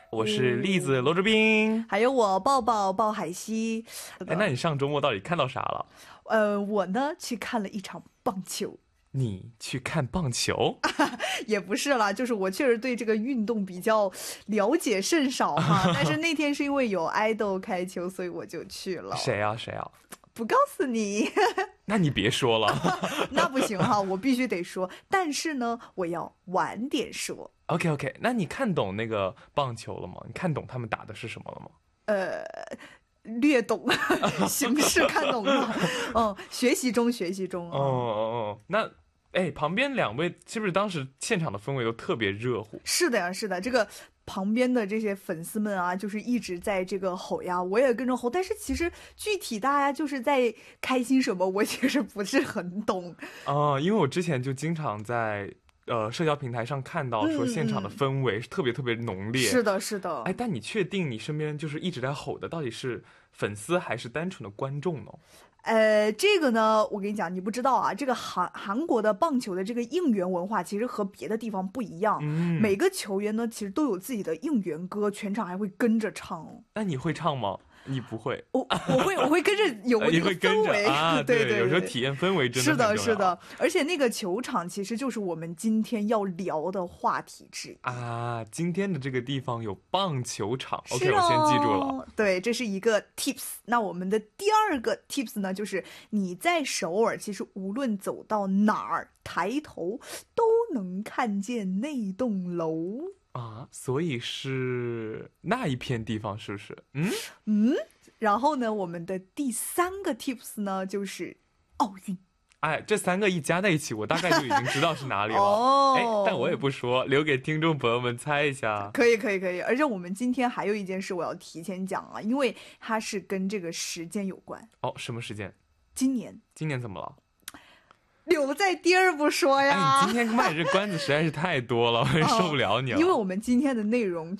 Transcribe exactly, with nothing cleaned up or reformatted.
我是栗子罗志斌， 还有我抱抱抱海西。 哎，那你上周末到底看到啥了？ 呃，我呢去看了一场棒球。 你去看棒球？ 也不是啦，就是我确实对这个运动比较了解甚少哈。但是那天是因为有爱豆开球，所以我就去了。 谁啊谁啊？ 不告诉你。 那你别说了。 那不行哈，我必须得说。但是呢，我要晚点说。 OK OK， 那你看懂那个棒球了吗？你看懂他们打的是什么了吗？ 呃。略懂，形式看懂了，嗯，学习中，学习中。 哦哦哦，那，哎，旁边两位是不是当时现场的氛围都特别热乎？ 是的呀，是的，这个旁边的这些粉丝们啊，就是一直在这个吼呀，我也跟着吼，但是其实具体大家就是在开心什么，我其实不是很懂。 啊、呃，因为我之前就经常在。呃，社交平台上看到说现场的氛围是特别特别浓烈， 嗯、是的，是的。 哎，但你确定你身边就是一直在吼的到底是粉丝还是单纯的观众呢？ 呃，这个呢，我跟你讲，你不知道啊，这个韩韩国的棒球的这个应援文化其实和别的地方不一样， 嗯， 每个球员呢其实都有自己的应援歌，全场还会跟着唱哦。 那你会唱吗？你不会， 我我会我会跟着有一个氛围啊， 对 对, 对, 对， 有时候体验氛围真的是的，是的，而且那个球场其实就是我们今天要聊的话题之一啊。今天的这个地方有棒球场、 哦、 ，OK， 我先记住了。 对，这是一个 tips。那我们的第二个 tips 呢，就是你在首尔，其实无论走到哪儿，抬头都能看见那栋楼。 啊，所以是那一片地方是不是？嗯嗯，然后呢，我们的第三个 tips 呢，就是奥运。 哎，这三个一加在一起，我大概就已经知道是哪里了。 哦， 哎，但我也不说，留给听众朋友们猜一下。 可以，可以，可以。而且我们今天还有一件事我要提前讲啊，因为它是跟这个时间有关。 哦，什么时间？ 今年。 今年怎么了？ 留在第二部说呀。 哎，你今天卖这关子实在是太多了，我也受不了你了。 因为我们今天的内容